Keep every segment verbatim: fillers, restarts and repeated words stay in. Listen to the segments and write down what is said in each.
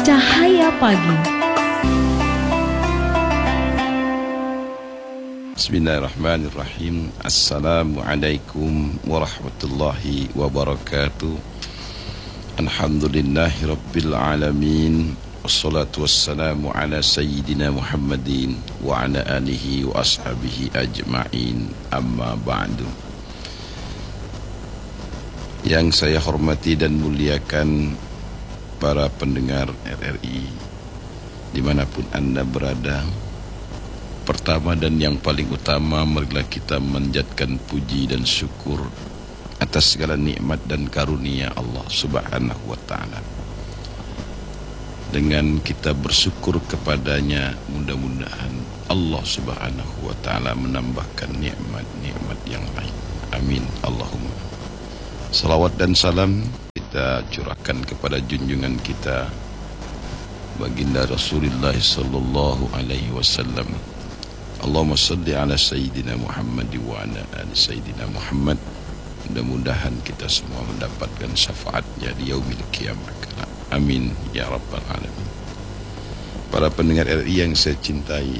Cahaya Pagi. Bismillahirrahmanirrahim. Assalamualaikum warahmatullahi wabarakatuh. Alhamdulillahi rabbil alamin. Wassalatu wassalamu ala sayyidina Muhammadin wa ala alihi wa ashabihi ajma'in. Amma ba'du. Yang saya hormati dan muliakan para pendengar R R I dimanapun Anda berada, pertama dan yang paling utama, marilah kita menjadikan puji dan syukur atas segala nikmat dan karunia Allah Subhanahu wa ta'ala. Dengan kita bersyukur kepadanya, mudah-mudahan Allah Subhanahu wa ta'ala menambahkan nikmat-nikmat yang lain. Amin Allahumma. Salawat dan salam kita curahkan kepada junjungan kita baginda Rasulullah sallallahu alaihi wasallam. Allahumma salli ala sayyidina Muhammad wa ala ali sayyidina Muhammad. Mudah-mudahan kita semua mendapatkan syafaatnya di yaumil qiyamah. Amin ya rabbal alamin. Para pendengar R I yang saya cintai,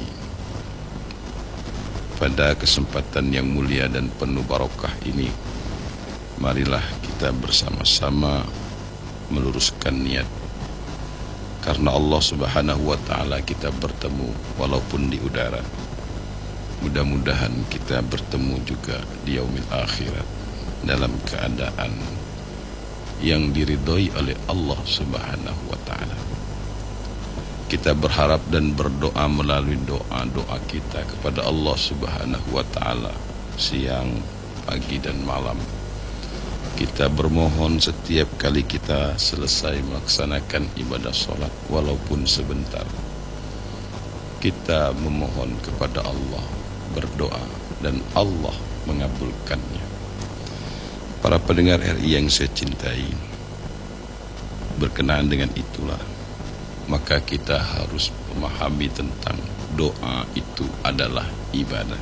pada kesempatan yang mulia dan penuh barokah ini, marilah kita bersama-sama meluruskan niat. Karena Allah Subhanahu wa ta'ala kita bertemu walaupun di udara. Mudah-mudahan kita bertemu juga di yaumil akhirat dalam keadaan yang diridhoi oleh Allah Subhanahu wa ta'ala. Kita berharap dan berdoa melalui doa-doa kita kepada Allah Subhanahu wa ta'ala siang, pagi dan malam. Kita bermohon setiap kali kita selesai melaksanakan ibadah sholat, walaupun sebentar, kita memohon kepada Allah, berdoa, dan Allah mengabulkannya. Para pendengar R I yang saya cintai, berkenaan dengan itulah, maka kita harus memahami tentang doa itu adalah ibadah.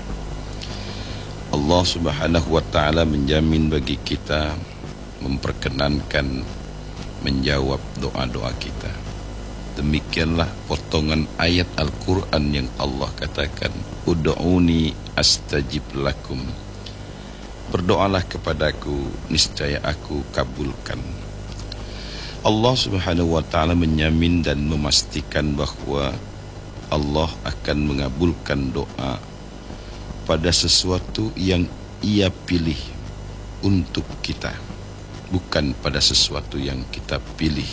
Allah Subhanahu wa ta'ala menjamin bagi kita, memperkenankan menjawab doa-doa kita. Demikianlah potongan ayat Al-Quran yang Allah katakan, Ud'uni astajib lakum. Berdoalah kepadaku, niscaya aku kabulkan. Allah Subhanahu wa ta'ala menjamin dan memastikan bahwa Allah akan mengabulkan doa pada sesuatu yang Ia pilih untuk kita, bukan pada sesuatu yang kita pilih.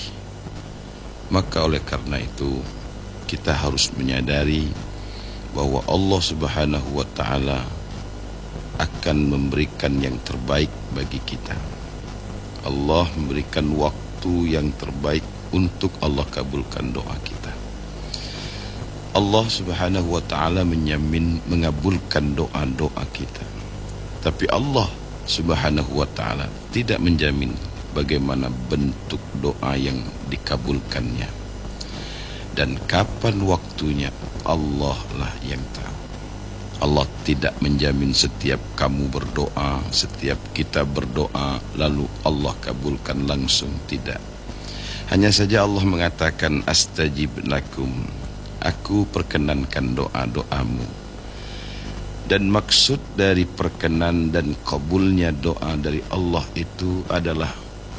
Maka oleh karena itu, kita harus menyadari bahwa Allah Subhanahu wa ta'ala akan memberikan yang terbaik bagi kita. Allah memberikan waktu yang terbaik untuk Allah kabulkan doa kita. Allah Subhanahu wa ta'ala menjamin mengabulkan doa-doa kita. Tapi Allah Subhanahu wa ta'ala tidak menjamin bagaimana bentuk doa yang dikabulkannya. Dan kapan waktunya, Allah lah yang tahu. Allah tidak menjamin setiap kamu berdoa, setiap kita berdoa, lalu Allah kabulkan langsung, tidak. Hanya saja Allah mengatakan, astajib lakum, aku perkenankan doa-doamu. Dan maksud dari perkenan dan kabulnya doa dari Allah itu adalah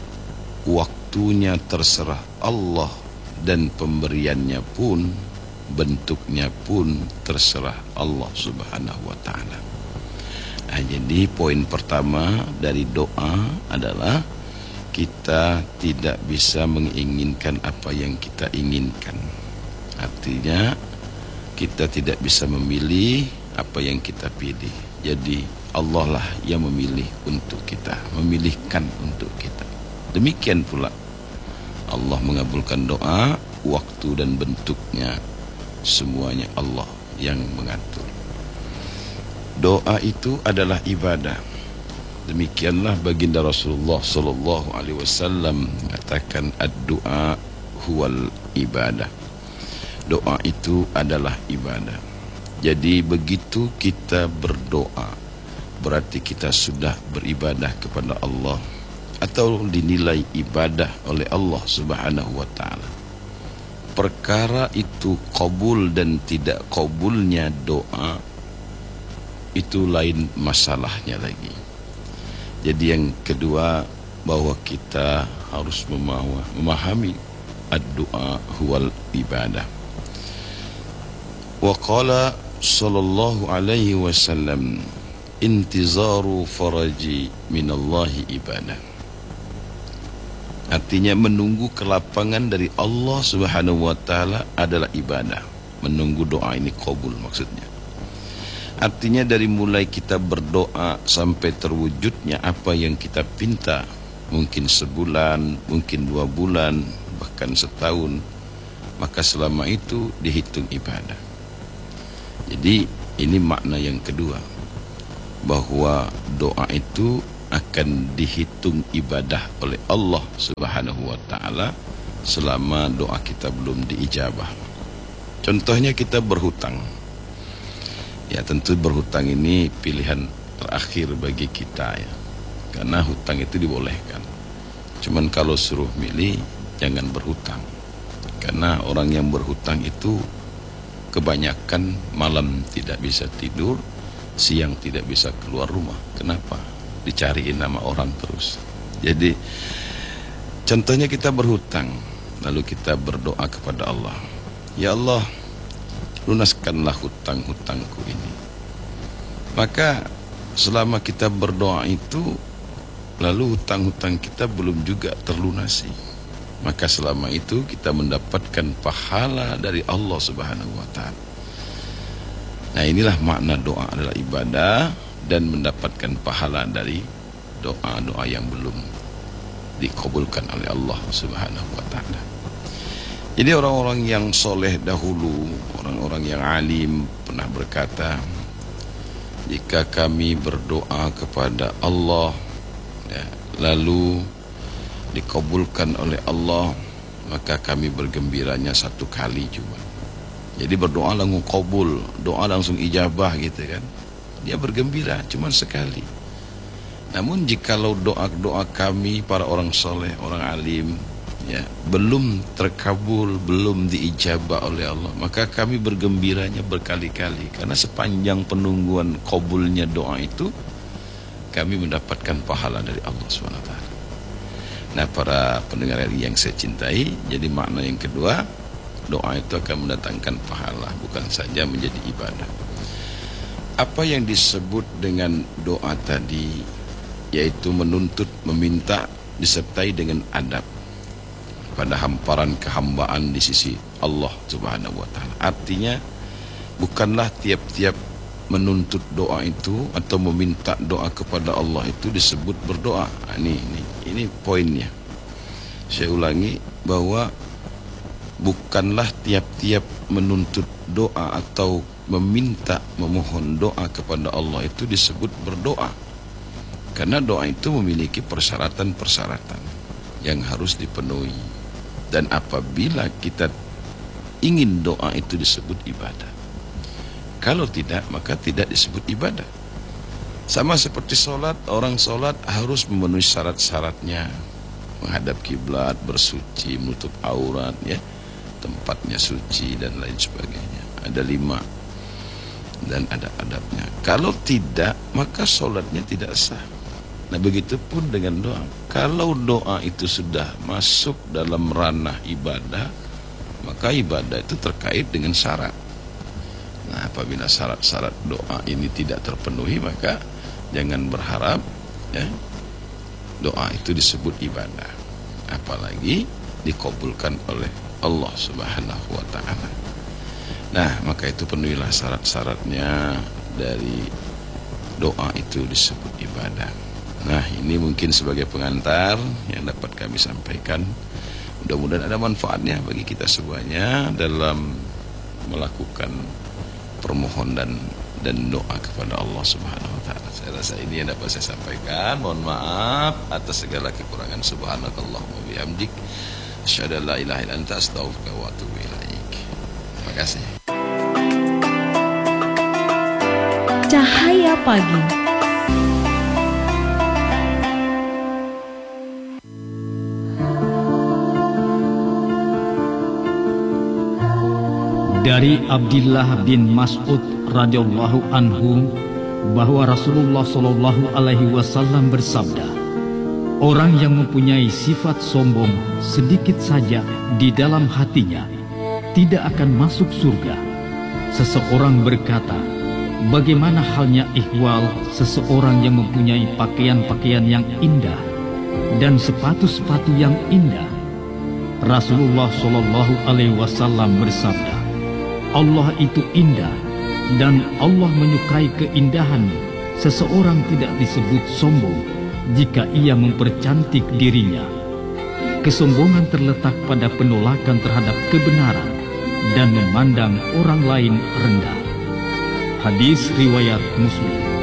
waktunya terserah Allah, dan pemberiannya pun, bentuknya pun terserah Allah Subhanahu wa ta'ala. Nah, jadi poin pertama dari doa adalah kita tidak bisa menginginkan apa yang kita inginkan. Artinya kita tidak bisa memilih apa yang kita pilih. Jadi Allah lah yang memilih untuk kita, memilihkan untuk kita. Demikian pula Allah mengabulkan doa, waktu dan bentuknya semuanya Allah yang mengatur. Doa itu adalah ibadah. Demikianlah baginda Rasulullah sallallahu alaihi wasallam mengatakan, ad-du'a huwal ibadah. Doa itu adalah ibadah. Jadi begitu kita berdoa, berarti kita sudah beribadah kepada Allah, atau dinilai ibadah oleh Allah Subhanahu wa ta'ala. perkara itu qabul dan tidak qabulnya doa itu lain masalahnya lagi. Jadi yang kedua, bahwa kita harus memahami ad-du'a huwal ibadah. Wa qala sallallahu alaihi wasallam, intizaru faraji minallahi ibadah. Artinya menunggu kelapangan dari Allah Subhanahu wa taala adalah ibadah. Menunggu doa ini qabul maksudnya. Artinya dari mulai kita berdoa sampai terwujudnya apa yang kita pinta, mungkin sebulan, mungkin dua bulan, bahkan setahun, maka selama itu dihitung ibadah. Jadi ini makna yang kedua, bahwa doa itu akan dihitung ibadah oleh Allah Subhanahu wa taala selama doa kita belum diijabah. Contohnya kita berhutang. Ya tentu berhutang ini pilihan terakhir bagi kita ya. Karena hutang itu dibolehkan. Cuman kalau suruh milih, jangan berhutang. Karena orang yang berhutang itu kebanyakan malam tidak bisa tidur, siang tidak bisa keluar rumah. Kenapa? Dicariin nama orang terus. Jadi contohnya kita berhutang, lalu kita berdoa kepada Allah, ya Allah, lunaskanlah hutang-hutangku ini. Maka selama kita berdoa itu, lalu hutang-hutang kita belum juga terlunasi, maka selama itu kita mendapatkan pahala dari Allah Subhanahu wa taala. Nah, inilah makna doa adalah ibadah dan mendapatkan pahala dari doa-doa yang belum dikabulkan oleh Allah Subhanahu wa taala. Jadi orang-orang yang soleh dahulu, orang-orang yang alim pernah berkata, jika kami berdoa kepada Allah ya, lalu dikabulkan oleh Allah, maka kami bergembiranya satu kali cuma. Jadi berdoa langsung kabul, doa langsung ijabah gitu kan. Dia bergembira cuma sekali. Namun jikalau doa-doa kami para orang soleh, orang alim ya, belum terkabul, belum diijabah oleh Allah, maka kami bergembiranya berkali-kali. Karena sepanjang penungguan kabulnya doa itu, kami mendapatkan pahala dari Allah subhanahu wa taala. Nah, para pendengar yang saya cintai, jadi makna yang kedua, doa itu akan mendatangkan pahala, bukan saja menjadi ibadah. Apa yang disebut dengan doa tadi, yaitu menuntut, meminta, disertai dengan adab pada hamparan kehambaan di sisi Allah Subhanahu wa taala. Artinya bukanlah tiap-tiap menuntut doa itu atau meminta doa kepada Allah itu disebut berdoa. Nah, ini ini ini poinnya. Saya ulangi bahwa bukanlah tiap-tiap menuntut doa atau meminta, memohon doa kepada Allah itu disebut berdoa. Karena doa itu memiliki persyaratan-persyaratan yang harus dipenuhi. Dan apabila kita ingin doa itu disebut ibadah, kalau tidak maka tidak disebut ibadah. Sama seperti sholat, orang sholat harus memenuhi syarat-syaratnya, menghadap kiblat, bersuci, menutup aurat, ya, tempatnya suci dan lain sebagainya. Ada lima dan ada adabnya. Kalau tidak maka sholatnya tidak sah. Nah, begitu pun dengan doa. Kalau doa itu sudah masuk dalam ranah ibadah, maka ibadah itu terkait dengan syarat. Nah, apabila syarat-syarat doa ini tidak terpenuhi, maka jangan berharap ya, doa itu disebut ibadah. Apalagi dikabulkan oleh Allah Subhanahu wa taala. Nah, maka itu penuhilah syarat-syaratnya dari doa itu disebut ibadah. Nah, ini mungkin sebagai pengantar yang dapat kami sampaikan. Mudah-mudahan ada manfaatnya bagi kita semuanya dalam melakukan permohonan dan doa kepada Allah Subhanahu wa taala. Saya rasa ini yang dapat saya sampaikan. Mohon maaf atas segala kekurangan. Subhanakallahumma wa bihamdik, asyhadu an la ilaha illa anta, astaghfiruka wa atubu ilaik. Terima kasih. Cahaya Pagi. Dari Abdullah bin Mas'ud radhiyallahu anhu bahwa Rasulullah shallallahu alaihi wasallam bersabda, orang yang mempunyai sifat sombong sedikit saja di dalam hatinya tidak akan masuk surga. Seseorang berkata, bagaimana halnya ihwal seseorang yang mempunyai pakaian-pakaian yang indah dan sepatu-sepatu yang indah? Rasulullah shallallahu alaihi wasallam bersabda, Allah itu indah dan Allah menyukai keindahan. Seseorang tidak disebut sombong jika ia mempercantik dirinya. Kesombongan terletak pada penolakan terhadap kebenaran dan memandang orang lain rendah. Hadis riwayat Muslim.